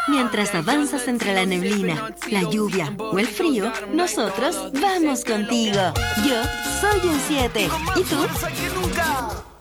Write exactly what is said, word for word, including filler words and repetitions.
Mientras avanzas entre la neblina, la lluvia o el frío, nosotros vamos contigo. Yo soy un siete. ¿Y tú?